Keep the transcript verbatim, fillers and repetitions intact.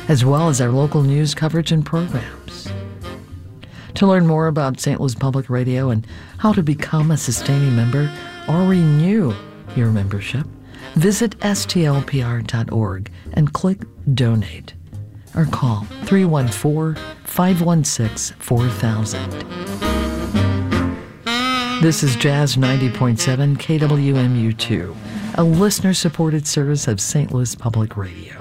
as well as our local news coverage and programs. To learn more about Saint Louis Public Radio and how to become a sustaining member or renew your membership, visit S T L P R dot org and click Donate or call three one four, five one six, four thousand. This is Jazz ninety point seven K W M U two, a listener-supported service of Saint Louis Public Radio.